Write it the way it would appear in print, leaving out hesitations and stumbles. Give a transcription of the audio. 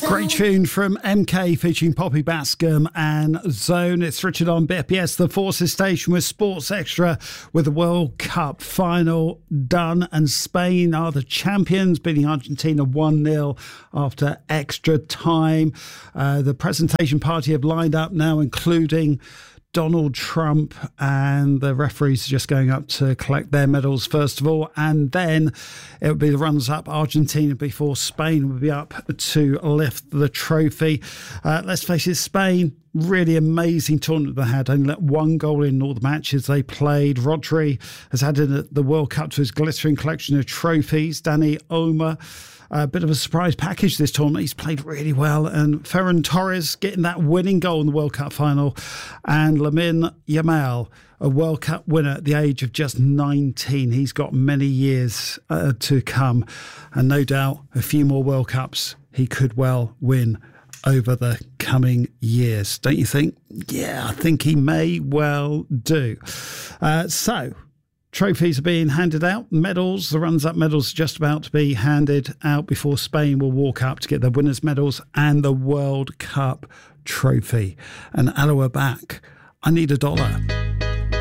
Great tune from MK featuring Poppy Bascom and Zone. It's Richard on BFBS, the Forces Station with Sports Extra, with the World Cup final done. And Spain are the champions, beating Argentina 1-0 after extra time. The presentation party have lined up now, including Donald Trump, and the referees are just going up to collect their medals first of all, and then it would be the runners-up Argentina before Spain would be up to lift the trophy. Let's face it, Spain, really amazing tournament they had. Only let one goal in all the matches they played. Rodri has added the World Cup to his glittering collection of trophies. Dani Olmo, a bit of a surprise package this tournament. He's played really well. And Ferran Torres getting that winning goal in the World Cup final. And Lamine Yamal, a World Cup winner at the age of just 19. He's got many years to come. And no doubt a few more World Cups he could well win over the coming years. Don't you think? Yeah, I think he may well do. So trophies are being handed out. Medals, the runs-up medals are just about to be handed out before Spain will walk up to get their winners' medals and the World Cup trophy. And Aloha back. I need $1.